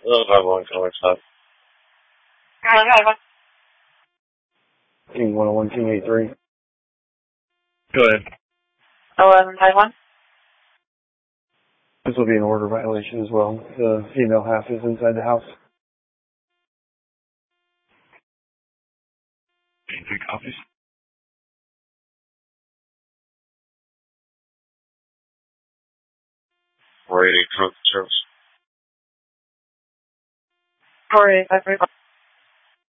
Hello, 501, calling stop. 101, 283. Go ahead. 1151. This will be an order violation as well. The female half is inside the house. 83 copies. 488 trunk service. 485.